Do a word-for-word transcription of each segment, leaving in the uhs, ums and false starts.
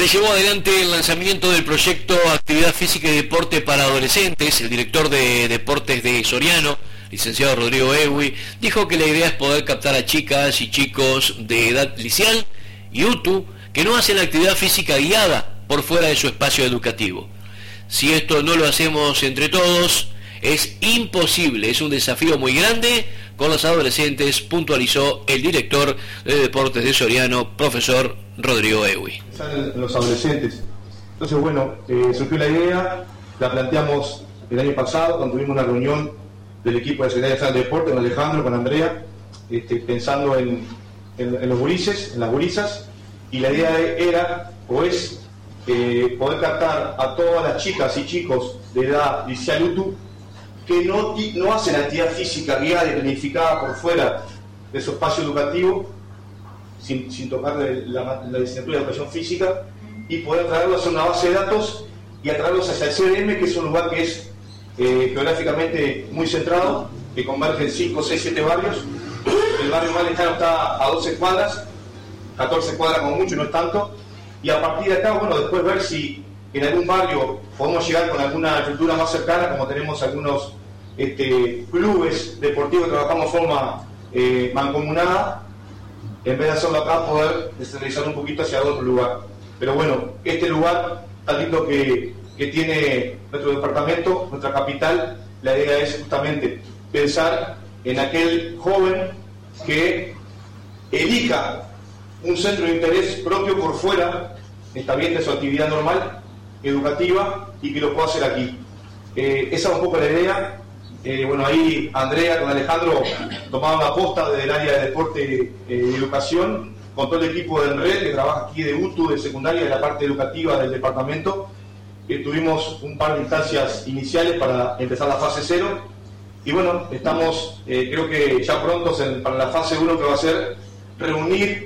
Se llevó adelante el lanzamiento del proyecto Actividad Física y Deporte para Adolescentes. El director de Deportes de Soriano, licenciado Rodrigo Ewi, dijo que la idea es poder captar a chicas y chicos de edad liceal y U T U que no hacen actividad física guiada por fuera de su espacio educativo. Si esto no lo hacemos entre todos, es imposible, es un desafío muy grande con los adolescentes, puntualizó el director de Deportes de Soriano, profesor Rodrigo Ewi. Los adolescentes. Entonces, bueno, eh, surgió la idea, la planteamos el año pasado, cuando tuvimos una reunión del equipo de Secretaría Nacional de Deporte, con Alejandro, con Andrea, este, pensando en, en, en los gurises, en las gurisas, y la idea era, o es, eh, poder captar a todas las chicas y chicos de edad liceal U T U que no, no hacen actividad física guiada y planificada por fuera de su espacio educativo, sin, sin tocar la, la licenciatura de educación física, y poder traerlos a una base de datos y atraerlos hacia el C D M, que es un lugar que es eh, geográficamente muy centrado, que converge en cinco, seis, siete barrios. El barrio más lejano está a doce cuadras, catorce cuadras como mucho, no es tanto, y a partir de acá, bueno, después ver si en algún barrio podemos llegar con alguna estructura más cercana, como tenemos algunos este, clubes deportivos que trabajamos de forma eh, mancomunada, en vez de hacerlo acá, poder descentralizar un poquito hacia otro lugar. Pero bueno, este lugar tan lindo que, que tiene nuestro departamento, nuestra capital, la idea es justamente pensar en aquel joven que elija un centro de interés propio por fuera, está bien, de su actividad normal, educativa, y que lo pueda hacer aquí. Eh, esa es un poco la idea. Eh, bueno, ahí Andrea con Alejandro tomaban la posta desde el área de deporte y eh, educación, con todo el equipo de Enred que trabaja aquí de U T U, de secundaria, de la parte educativa del departamento. Eh, tuvimos un par de instancias iniciales para empezar la fase cero, y bueno, estamos eh, creo que ya prontos en, para la fase uno, que va a ser reunir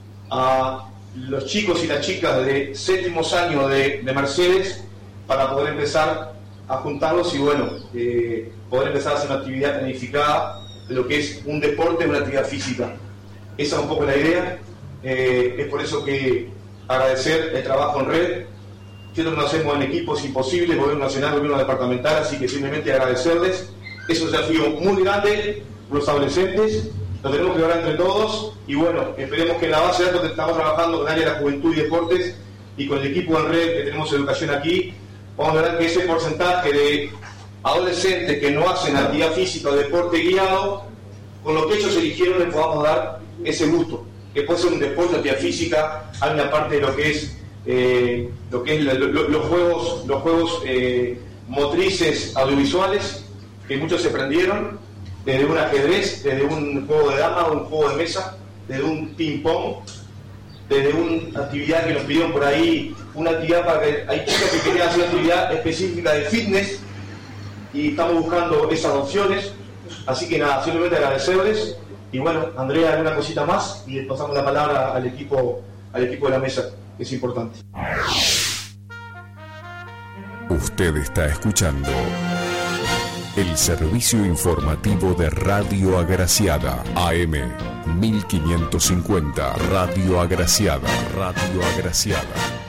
a los chicos y las chicas de séptimos años de, de Mercedes, para poder empezar a juntarlos y bueno, eh, poder empezar a hacer una actividad planificada de lo que es un deporte, una actividad física. Esa es un poco la idea. Eh, es por eso que agradecer el trabajo en red. Nosotros lo hacemos en equipo, es imposible, gobierno nacional, gobierno departamental, así que simplemente agradecerles. Es un desafío muy grande por los adolescentes, lo tenemos que lograr entre todos, y bueno, esperemos que en la base de datos que estamos trabajando con el área de la juventud y deportes y con el equipo en red que tenemos educación aquí, vamos a ver que ese porcentaje de adolescentes que no hacen actividad física o deporte guiado, con lo que ellos eligieron les podamos dar ese gusto, que puede ser un deporte, actividad física. Hay una parte de lo que es eh, lo que es lo, lo, los juegos, los juegos eh, motrices audiovisuales, que muchos se prendieron, desde un ajedrez, desde un juego de dama, un juego de mesa, desde un ping pong, desde una actividad que nos pidieron por ahí, una actividad para que hay chicas que querían hacer actividad específica de fitness, y estamos buscando esas opciones. Así que nada, simplemente agradecerles, y bueno, Andrea, alguna cosita más y le pasamos la palabra al equipo, al equipo de la mesa, que es importante. Usted está escuchando el servicio informativo de Radio Agraciada, A M mil quinientos cincuenta, Radio Agraciada, Radio Agraciada.